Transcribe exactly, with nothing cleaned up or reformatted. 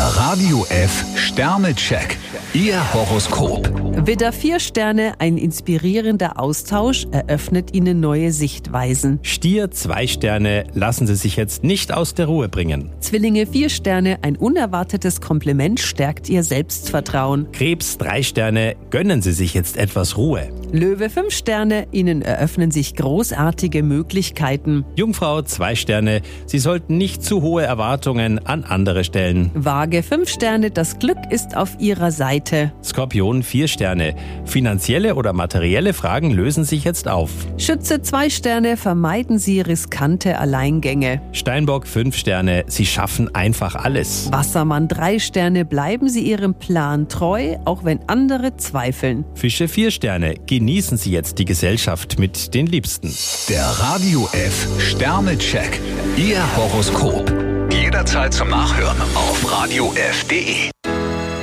Radio F Sternecheck. Ihr Horoskop. Widder vier Sterne, ein inspirierender Austausch eröffnet Ihnen neue Sichtweisen. Stier zwei Sterne, lassen Sie sich jetzt nicht aus der Ruhe bringen. Zwillinge vier Sterne, ein unerwartetes Kompliment stärkt Ihr Selbstvertrauen. Krebs drei Sterne, gönnen Sie sich jetzt etwas Ruhe. Löwe fünf Sterne, Ihnen eröffnen sich großartige Möglichkeiten. Jungfrau zwei Sterne, Sie sollten nicht zu hohe Erwartungen an andere stellen. Waage fünf Sterne, das Glück ist auf Ihrer Seite. Skorpion vier Sterne, finanzielle oder materielle Fragen lösen sich jetzt auf. Schütze zwei Sterne, vermeiden Sie riskante Alleingänge. Steinbock fünf Sterne, Sie schaffen einfach alles. Wassermann drei Sterne, bleiben Sie Ihrem Plan treu, auch wenn andere zweifeln. Fische vier Sterne, genießen Sie jetzt die Gesellschaft mit den Liebsten. Der Radio F Sternecheck. Ihr Horoskop. Jederzeit zum Nachhören auf radio f punkt de.